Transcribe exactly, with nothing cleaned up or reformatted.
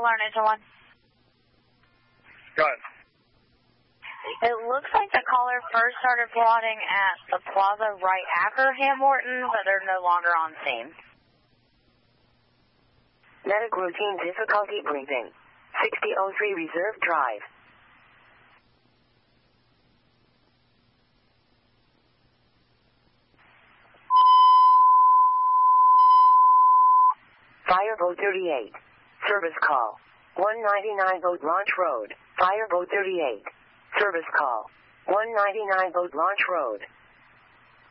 Alarm Engine one. Go ahead. It looks like the caller first started plotting at the plaza right after Ham Morton, but they're no longer on scene. Medic routine difficulty breathing. sixty oh three Reserve Drive. Fireboat thirty-eight. Service call. one ninety-nine Boat Launch Road. Fireboat thirty-eight. Service call. one ninety-nine Boat Launch Road.